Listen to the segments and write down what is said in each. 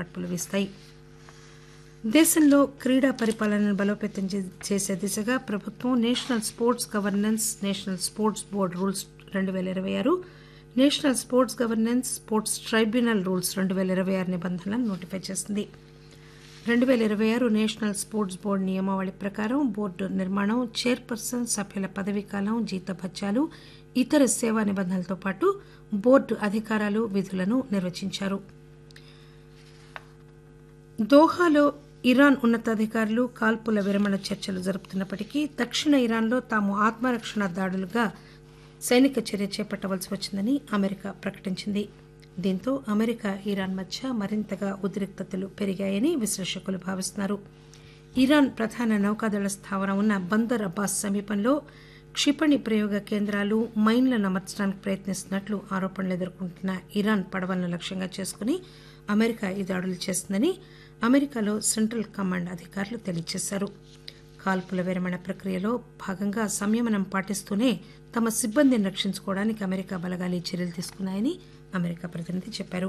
మార్పులు వీస్తాయి. దేశంలో క్రీడా పరిపాలనను బలోపేతం చేసే దిశగా ప్రభుత్వం national sports governance, national sports board rules 2026, national sports governance, sports tribunal rules 2026 నిబంధనలను నోటిఫై చేసింది. 2026 నేషనల్ స్పోర్ట్స్ బోర్డు నియమావళి ప్రకారం బోర్డు నిర్మాణం, చైర్పర్సన్, సభ్యుల పదవీకాలం, జీతభత్యాలు, ఇతర సేవా నిబంధనలతో పాటు బోర్డు అధికారాలు, విధులను నిర్వచించారు. దోహాలో ఇరాన్ ఉన్నతాధికారులు కాల్పుల విరమణ చర్చలు జరుపుతున్నప్పటికీ దక్షిణ ఇరాన్లో తాము ఆత్మరక్షణ దాడులుగా సైనిక చర్య చేపట్టవలసి వచ్చిందని అమెరికా ప్రకటించింది. దీంతో అమెరికా, ఇరాన్ మధ్య మరింతగా ఉద్రిక్తతలు పెరిగాయని విశ్లేషకులు భావిస్తున్నారు. ఇరాన్ ప్రధాన నౌకాదళ స్థావరం ఉన్న బందర్ అబ్బాస్ సమీపంలో క్షిపణి ప్రయోగ కేంద్రాలు, మైన్లను అమర్చడానికి ప్రయత్నిస్తున్నట్లు ఆరోపణలు ఎదుర్కొంటున్న ఇరాన్ పడవలను లక్ష్యంగా చేసుకుని అమెరికా ఈ దాడులు చేస్తుందని అమెరికాలో సెంట్రల్ కమాండ్ అధికారులు తెలియజేశారు. కాల్పుల విరమణ ప్రక్రియలో భాగంగా సంయమనం పాటిస్తూనే తమ సిబ్బందిని రక్షించుకోవడానికి అమెరికా బలగాలు ఈ చర్యలు తీసుకున్నాయని అమెరికా ప్రతినిధి చెప్పారు.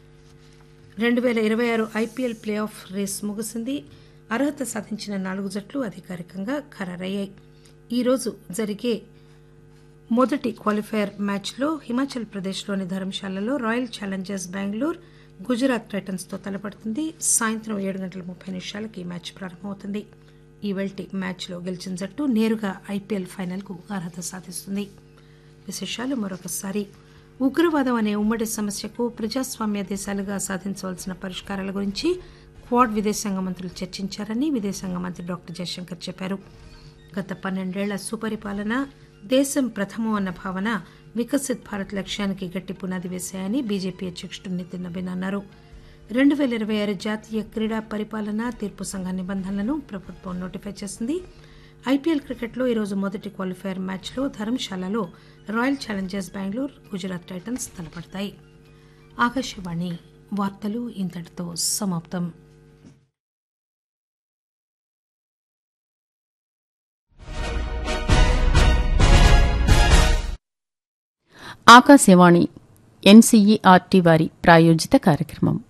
2026 ఐపీఎల్ ప్లే ఆఫ్ రేస్ ముగిసింది. అర్హత సాధించిన 4 జట్లు అధికారికంగా ఖరారయ్యాయి. ఈరోజు జరిగే మొదటి క్వాలిఫైయర్ మ్యాచ్లో హిమాచల్ ప్రదేశ్లోని ధర్మశాలలో రాయల్ ఛాలెంజర్స్ బెంగళూరు గుజరాత్ టైటన్స్తో తలపడుతుంది. సాయంత్రం 7:30 ఈ మ్యాచ్ ప్రారంభమవుతుంది. ఈవేళ్టి మ్యాచ్లో గెలిచిన జట్టు నేరుగా ఐపీఎల్ ఫైనల్కు అర్హత సాధిస్తుంది. విశేషాలు మరొకసారి. ఉగ్రవాదం అనే ఉమ్మడి సమస్యకు ప్రజాస్వామ్య దేశాలుగా సాధించవలసిన పరిష్కారాల గురించి క్వాడ్ విదేశాంగ మంత్రులు చర్చించారని విదేశాంగ మంత్రి డాక్టర్ జయశంకర్ చెప్పారు. గత 12 ఏళ్ల సుపరిపాలన, దేశం ప్రథమం అన్న భావన వికసిత్ భారత్ లక్ష్యానికి గట్టి పునాది వేశాయని బీజేపీ అధ్యక్షుడు నితిన్ నబీన్ అన్నారు. 2026 జాతీయ క్రీడా పరిపాలన తీర్పు సంఘ నిబంధనలను ప్రభుత్వం నోటిఫై చేసింది. ఐపీఎల్ క్రికెట్లో ఈరోజు మొదటి క్వాలిఫైయర్ మ్యాచ్లో ధర్మశాలలో royal Challengers Bengaluru Gujarat Titans తలపడతాయి. Akashvani వార్తలు ఇంతటితో సమాప్తం. ఆకాశవాణి ఎన్సీఈఆర్టీ వారి ప్రాయోజిత కార్యక్రమం